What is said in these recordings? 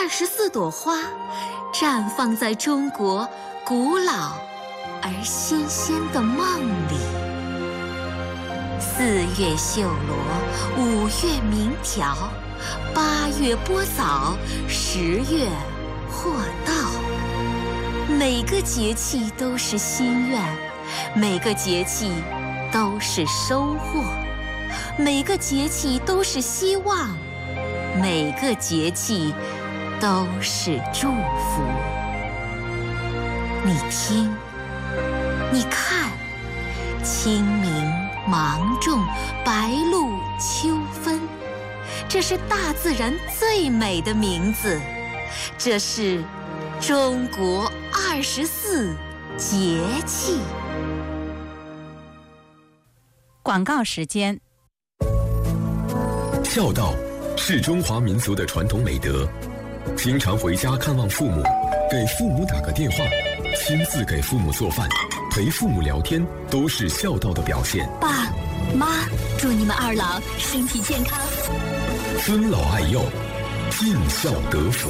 24朵花，绽放在中国古老而新鲜的梦里。4月绣罗，5月鸣条，8月播枣，10月获稻。每个节气都是心愿，每个节气都是收获，每个节气都是希望，每个节气都是祝福。你听，你看，清明、芒种、白露、秋分，这是大自然最美的名字，这是中国24节气。 广告时间。 孝道是中华民族的传统美德，经常回家看望父母，给父母打个电话，亲自给父母做饭，陪父母聊天，都是孝道的表现。 爸妈，祝你们2老身体健康， 尊老爱幼，尽孝得福。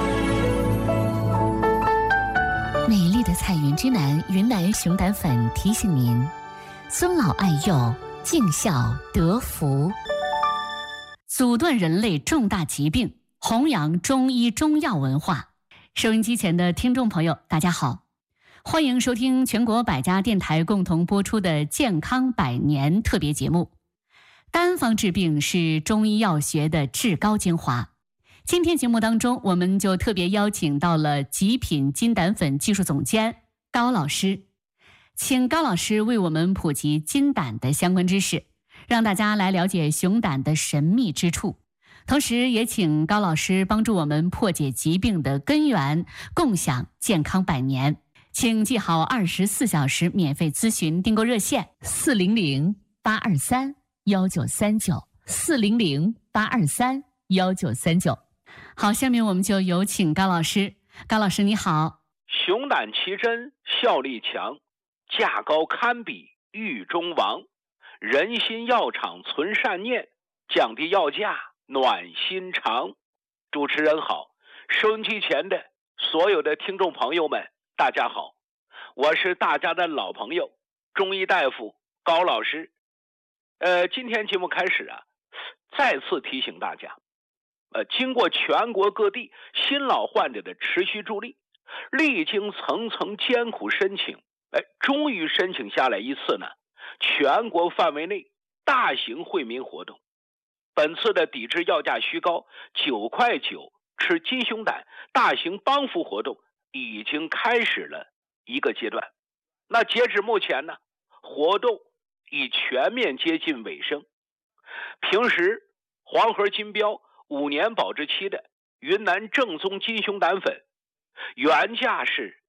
美丽的彩云之南云南熊胆粉提醒您：尊老爱幼，尽孝得福。阻断人类重大疾病，弘扬中医中药文化。收音机前的听众朋友，大家好，欢迎收听全国100家电台共同播出的健康100年特别节目。单方治病是中医药学的至高精华。今天节目当中，我们就特别邀请到了极品金胆粉技术总监高老师，请高老师为我们普及金胆的相关知识，让大家来了解熊胆的神秘之处，同时也请高老师帮助我们破解疾病的根源，共享健康100年。请记好24小时免费咨询订购热线400-823-1939，400-823-1939。好，下面我们就有请高老师。高老师你好。 熊胆奇珍，效力强，价高堪比狱中王，人心药厂存善念，降低药价暖心肠。主持人好，收音机前的所有的听众朋友们大家好，我是大家的老朋友中医大夫高老师。今天节目开始啊，再次提醒大家，经过全国各地新老患者的持续助力，历经层层艰苦申请，终于申请下来一次呢全国范围内大型惠民活动。本次的抵制药价虚高9块9吃金熊胆大型帮扶活动已经开始了一个阶段。那截止目前呢，活动已全面接近尾声。平时黄河金标5年保质期的云南正宗金熊胆粉，原价是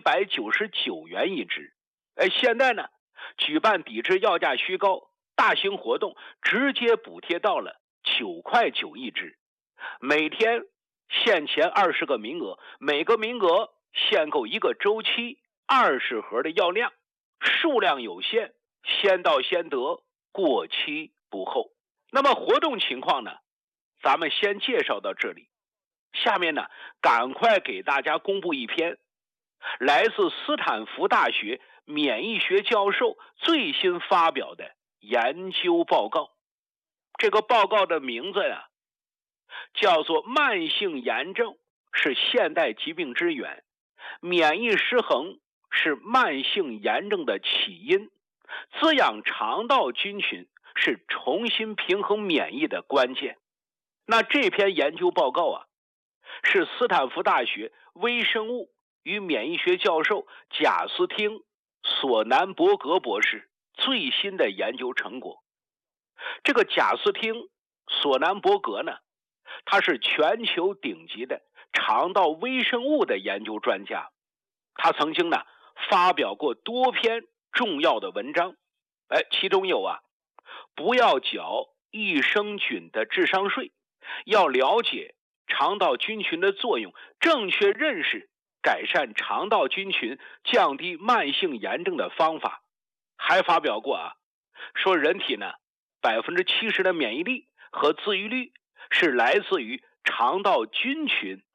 199元一支，现在呢举办抵制药价虚高大型活动，直接补贴到了9块9一支，每天限前20个名额，每个名额限购1个周期20盒的药量，数量有限，先到先得，过期不候。那么活动情况呢，咱们先介绍到这里。下面呢，赶快给大家公布一篇来自斯坦福大学免疫学教授最新发表的研究报告。这个报告的名字呀，叫做慢性炎症是现代疾病之源，免疫失衡是慢性炎症的起因，滋养肠道菌群是重新平衡免疫的关键。那这篇研究报告啊，是斯坦福大学微生物与免疫学教授贾斯汀·索南伯格博士最新的研究成果。这个贾斯汀·索南伯格呢，他是全球顶级的肠道微生物的研究专家，他曾经呢发表过多篇重要的文章，其中有不要缴益生菌的智商税，要了解肠道菌群的作用，正确认识改善肠道菌群，降低慢性炎症的方法。还发表过说人体呢70%的免疫力和自愈率是来自于肠道菌群